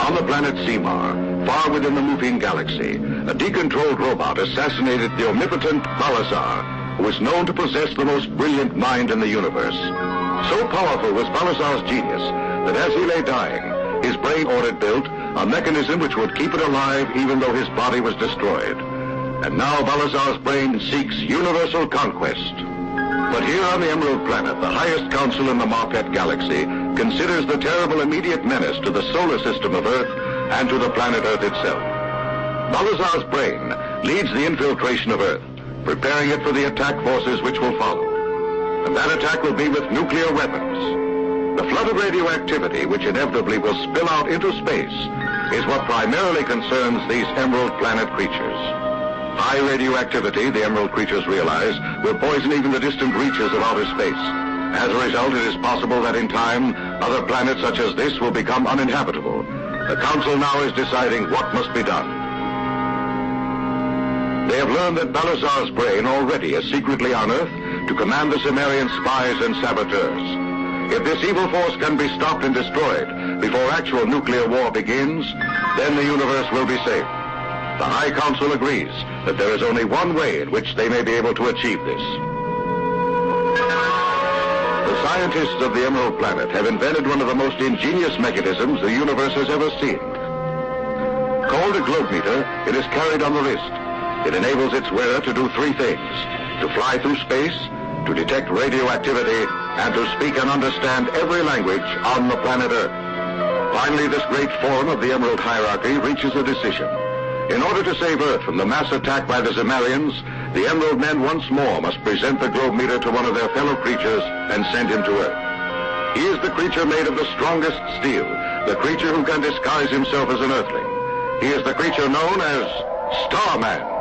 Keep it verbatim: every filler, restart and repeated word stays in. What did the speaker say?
On the planet Semar, far within the Mufin galaxy, a decontrolled robot assassinated the omnipotent Balazar, who is known to possess the most brilliant mind in the universe. So powerful was Balazar's genius that as he lay dying, his brain ordered built a mechanism which would keep it alive even though his body was destroyed. And now Balazar's brain seeks universal conquest. But here on the Emerald Planet, the highest council in the Marquette Galaxy considers the terrible immediate menace to the solar system of Earth and to the planet Earth itself. Balazar's brain leads the infiltration of Earth, preparing it for the attack forces which will follow. And that attack will be with nuclear weapons. The flood of radioactivity which inevitably will spill out into space is what primarily concerns these Emerald Planet creatures. High radioactivity, the Emerald creatures realize, will poison even the distant reaches of outer space. As a result, it is possible that in time, other planets such as this will become uninhabitable. The Council now is deciding what must be done. They have learned that Balazar's brain already is secretly on Earth to command the Sumerian spies and saboteurs. If this evil force can be stopped and destroyed before actual nuclear war begins, then the universe will be safe. The High Council agrees that there is only one way in which they may be able to achieve this. The scientists of the Emerald Planet have invented one of the most ingenious mechanisms the universe has ever seen. Called a globe meter, it is carried on the wrist. It enables its wearer to do three things: to fly through space, to detect radioactivity, and to speak and understand every language on the planet Earth. Finally, this great forum of the Emerald Hierarchy reaches a decision. In order to save Earth from the mass attack by the Zemarians, the Emerald Men once more must present the globe meter to one of their fellow creatures and send him to Earth. He is the creature made of the strongest steel, the creature who can disguise himself as an Earthling. He is the creature known as Starman.